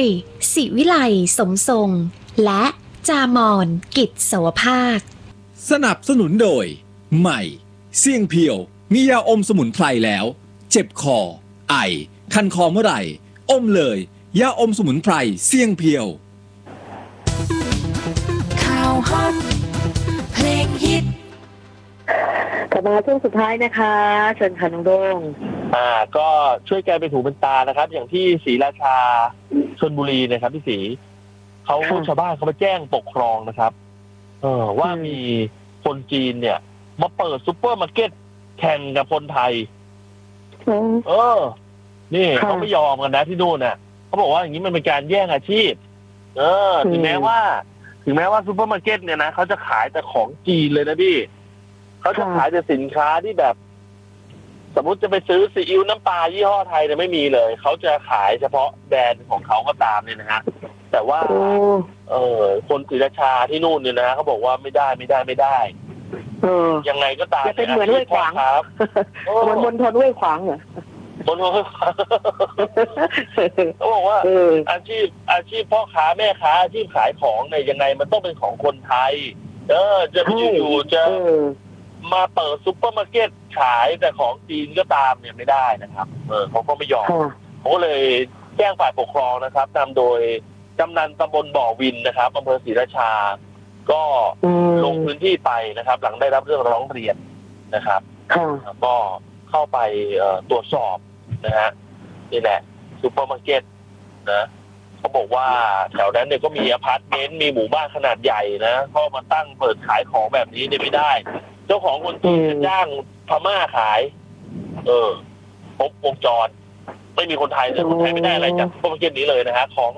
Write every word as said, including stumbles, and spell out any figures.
ยศิวิไลสมทรงและจามอนกิจสวภาคสนับสนุนโดยใหม่เสี่ยงเพียวมียาอมสมุนไพรแล้วเจ็บคอไอคันคอเมื่อไหร่อมเลยยาอมสมุนไพรเสี่ยงเพียวข่าวฮอตเพลงฮิตกลับมาช่วงสุดท้ายนะคะเชิญค่ะน้องโด่งอ่าก็ช่วยแกไปถูเป็นตานะครับอย่างที่ศรีราชาชลบุรีนะครับพี่ศรีเขาชาวบ้านเขามาแจ้งปกครองนะครับเออว่ามีคนจีนเนี่ยมาเปิดซุปเปอร์มาร์เก็ตแข่งกับคนไทยเออนี่เขาไม่ยอมกันนะที่นู่นน่ะเขาบอกว่าอย่างนี้มันเป็นการแย่งอาชีพเออถึงแม้ว่าถึงแม้ว่าซุปเปอร์มาร์เก็ตเนี่ยนะเขาจะขายแต่ของจีนเลยนะพี่เขาจะขายแต่สินค้าที่แบบสมมุติจะไปซื้อซีอิ๊วน้ำปลายี่ห้อไทยเนี่ยไม่มีเลยเขาจะขายเฉพาะแบรนด์ของเขาก็ตามเนี่ยนะฮะแต่ว่าเออคนศรีราชาที่นู่นเนี่ยนะเขาบอกว่าไม่ได้ไม่ได้ไม่ได้เออยังไงก็ตามจะเป็นเหมือนห้วยขวางครับเหมือนมณฑลห้วยขวางเหรอมณฑลห้วยขวางเขาบอกว่าอาชีพอาชีพพ่อค้าแม่ค้าอาชีพขายของเนี่ยยังไงมันต้องเป็นของคนไทยเออจะอยู่ๆจะมาเปิดซุปเปอร์มาร์เก็ตขายแต่ของจีนก็ตามเนี่ยไม่ได้นะครับเออเขาก็ไม่ยอมเขาเลยแจ้งฝ่ายปกครองนะครับนำโดยกำนันตำบลบ่อวินนะครับอำเภอศรีราชาก็ลงพื้นที่ไปนะครับหลังได้รับเรื่องร้องเรียนนะครับก็เข้าไปตรวจสอบนะฮะนี่แหละซุปเปอร์มาร์เก็ตนะเขาบอกว่าแถวนั้นเนี่ยก็มีอพาร์ตเมนต์มีหมู่บ้านขนาดใหญ่นะเขามาตั้งเปิดขายของแบบนี้เนี่ยไม่ได้เจ้าของคนจีนจะจ้างพม่าขายเออครบวงจรไม่มีคนไทยเลยคนไทยไม่ได้อะไรจากซุปเปอร์มาร์เก็ตนี้เลยนะฮะของ